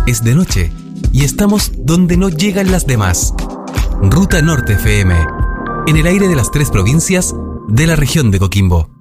Es de noche y estamos donde no llegan las demás. Ruta Norte FM, en el aire de las 3 provincias de la región de Coquimbo.